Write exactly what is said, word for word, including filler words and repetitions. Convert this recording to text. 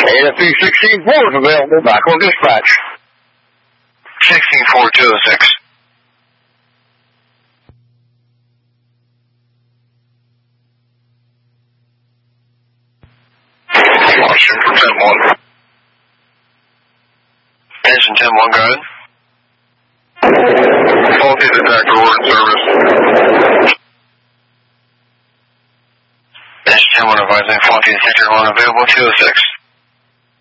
A F P sixteen four is available. Back on dispatch. sixteen four two oh six. Washington ten one. Engine ten one, go ahead. Faulty detector, we're in service. Engine ten one advising faulty detector, one available, two oh six.